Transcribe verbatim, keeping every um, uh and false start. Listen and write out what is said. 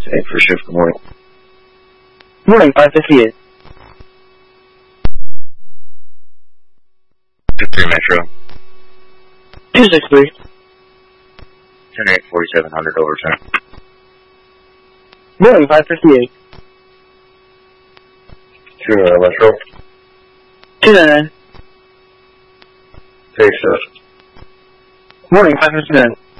Eight for shift. Good morning. Morning, five fifty-eight. Two three Metro. two six three. Ten eight forty seven hundred overtime. Morning, five fifty-eight. Two uh, Metro. two ninety-nine. Hey, sir. Morning, five fifty-nine.